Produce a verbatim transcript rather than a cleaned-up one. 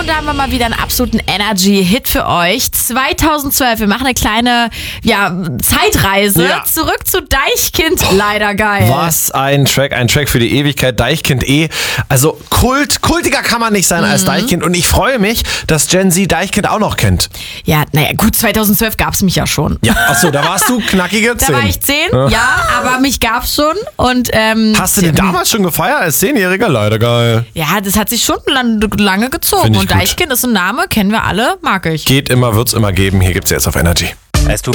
Und da haben wir mal wieder einen absoluten Energy-Hit für euch. zweitausendzwölf, wir machen eine kleine ja, Zeitreise Ja. zurück zu Deichkind. Leider geil. Was ein Track, ein Track für die Ewigkeit, Deichkind eh. Also Kult, kultiger kann man nicht sein als Deichkind. Und ich freue mich, dass Gen Z Deichkind auch noch kennt. Ja, naja, gut, zweitausendzwölf gab es mich ja schon. Ja, achso, da warst du knackige Da zehn. war ich zehn, ja, aber mich gab's schon. Und, ähm, Hast du den damals schon gefeiert als Zehnjähriger? Leider geil. ja, das hat sich schon lang, lange gezogen. Find ich Und gut. Deichkind ist ein Name, kennen wir alle, mag ich. Geht immer, wird's immer geben. Hier gibt's jetzt auf Energy. Es tut